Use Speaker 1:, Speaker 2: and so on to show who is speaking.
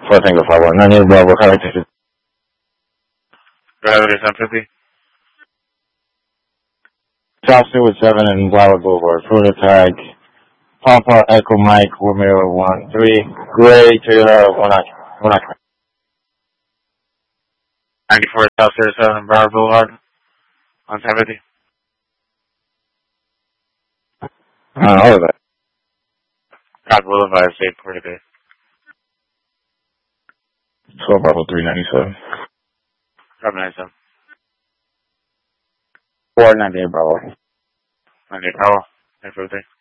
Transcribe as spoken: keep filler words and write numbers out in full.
Speaker 1: four Tango five one. ninety-eight Bravo, contact station.
Speaker 2: Go ahead with your seven fifty.
Speaker 1: South Stewart seven and Broward Boulevard. Further tag. Papa Echo Mike Romero one three. Gray Toyota one one.
Speaker 2: ninety-four South Stewart seven and Broward Boulevard. On seven fifty.
Speaker 1: I don't know that.
Speaker 2: God Boulevard, safe for today.
Speaker 1: twelve Bravo three ninety-seven.
Speaker 2: Drop ninety-seven.
Speaker 1: four ninety-eight Bravo.
Speaker 2: ninety-eight Bravo. Thanks for everything.